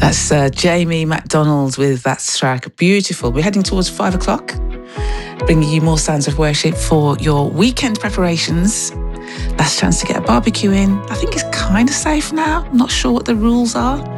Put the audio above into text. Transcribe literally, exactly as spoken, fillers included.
That's uh, Jamie MacDonald with that track. Beautiful. We're heading towards five o'clock, bringing you more sounds of worship for your weekend preparations. Last chance to get a barbecue in. I think it's kind of safe now. I'm not sure what the rules are.